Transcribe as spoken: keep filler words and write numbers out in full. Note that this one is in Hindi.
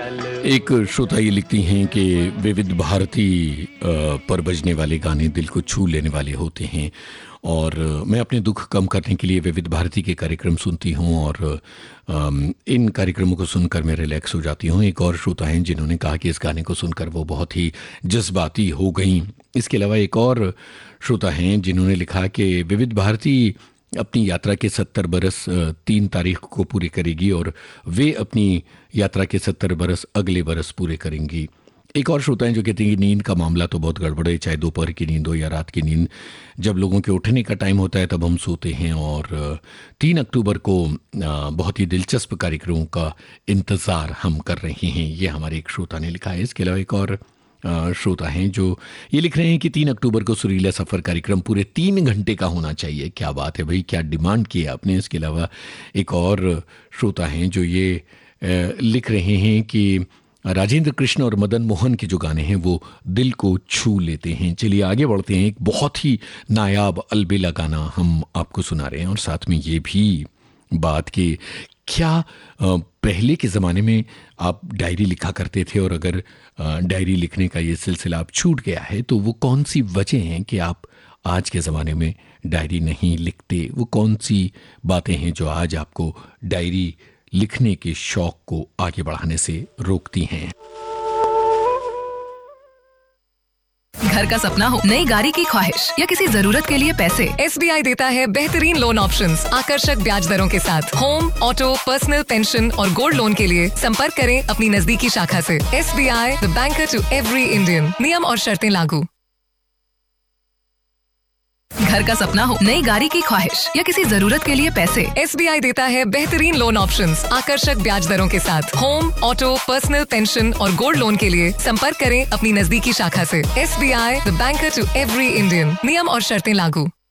एक श्रोता ये लिखती हैं कि विविध भारती पर बजने वाले गाने दिल को छू लेने वाले होते हैं और मैं अपने दुख कम करने के लिए विविध भारती के कार्यक्रम सुनती हूँ और इन कार्यक्रमों को सुनकर मैं रिलैक्स हो जाती हूँ। एक और श्रोता हैं जिन्होंने कहा कि इस गाने को सुनकर वो बहुत ही जज्बाती हो गई। इसके अलावा एक और श्रोता हैं जिन्होंने लिखा कि विविध भारती अपनी यात्रा के सत्तर बरस तीन तारीख को पूरे करेगी और वे अपनी यात्रा के सत्तर बरस अगले बरस पूरे करेंगी। एक और श्रोता हैं जो कहते हैं कि नींद का मामला तो बहुत गड़बड़ है, चाहे दोपहर की नींद हो या रात की नींद। जब लोगों के उठने का टाइम होता है तब हम सोते हैं और तीन अक्टूबर को बहुत ही दिलचस्प कार्यक्रमों का इंतज़ार हम कर रहे हैं। ये हमारे एक श्रोता ने लिखा है। इसके अलावा एक और श्रोता हैं जो ये लिख रहे हैं कि तीन अक्टूबर को सुरीला सफ़र कार्यक्रम पूरे तीन घंटे का होना चाहिए। क्या बात है भाई, क्या डिमांड की है आपने। इसके अलावा एक और श्रोता हैं जो ये लिख रहे हैं कि राजेंद्र कृष्ण और मदन मोहन के जो गाने हैं वो दिल को छू लेते हैं। चलिए आगे बढ़ते हैं। एक बहुत ही नायाब अलबेला गाना हम आपको सुना रहे हैं और साथ में ये भी बात कि क्या पहले के ज़माने में आप डायरी लिखा करते थे और अगर डायरी लिखने का ये सिलसिला आप छूट गया है तो वो कौन सी वजह हैं कि आप आज के ज़माने में डायरी नहीं लिखते। वो कौन सी बातें हैं जो आज आपको डायरी लिखने के शौक को आगे बढ़ाने से रोकती हैं। घर का सपना हो, नई गाड़ी की ख्वाहिश या किसी जरूरत के लिए पैसे, एस बी आई देता है बेहतरीन लोन ऑप्शंस आकर्षक ब्याज दरों के साथ। होम, ऑटो, पर्सनल, पेंशन और गोल्ड लोन के लिए संपर्क करें अपनी नजदीकी शाखा से। S B I, the banker to every Indian. नियम और शर्तें लागू। घर का सपना हो, नई गाड़ी की ख्वाहिश या किसी जरूरत के लिए पैसे, एस बी आई देता है बेहतरीन लोन ऑप्शंस आकर्षक ब्याज दरों के साथ। होम, ऑटो, पर्सनल, पेंशन और गोल्ड लोन के लिए संपर्क करें अपनी नजदीकी शाखा से। S B I, the banker to every Indian. नियम और शर्तें लागू।